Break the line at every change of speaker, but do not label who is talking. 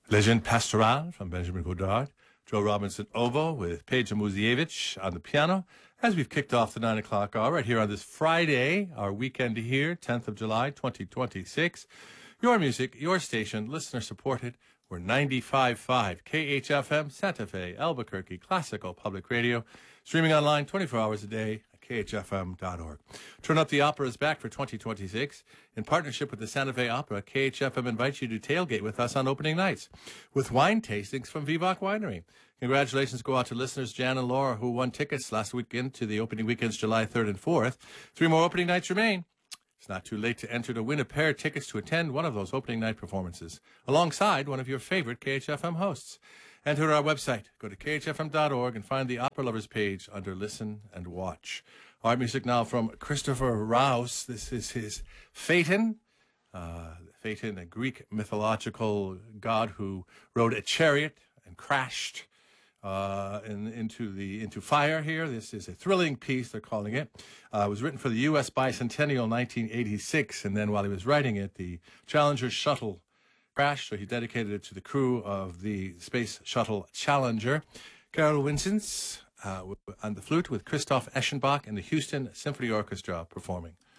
Legend Pastoral from Benjamin Godard. Joe Robinson Ovo with Peja Muzievich on the piano as we've kicked off the 9 o'clock hour right here on this Friday, our weekend here, 10th of July, 2026. Your music, your station, listener supported. We're 95.5 KHFM, Santa Fe, Albuquerque, classical public radio, streaming online 24 hours a day at khfm.org. Turn Up the Opera is back for 2026. In partnership with the Santa Fe Opera, KHFM invites you to tailgate with us on opening nights with wine tastings from Vivac Winery. Congratulations go out to listeners Jan and Laura who won tickets last weekend to the opening weekends July 3rd and 4th. 3 more opening nights remain. It's not too late to enter to win a pair of tickets to attend one of those opening night performances alongside one of your favorite KHFM hosts. Enter our website. Go to khfm.org and find the Opera Lovers page under Listen and Watch. Our music now from Christopher Rouse. This is his Phaeton. Phaeton, a Greek mythological god who rode a chariot and crashed into fire here. This is a thrilling piece, they're calling it. It was written for the U.S. Bicentennial 1986, and then while he was writing it, the Challenger shuttle crashed, so he dedicated it to the crew of the Space Shuttle Challenger. Carol Winsons on the flute with Christoph Eschenbach and the Houston Symphony Orchestra performing.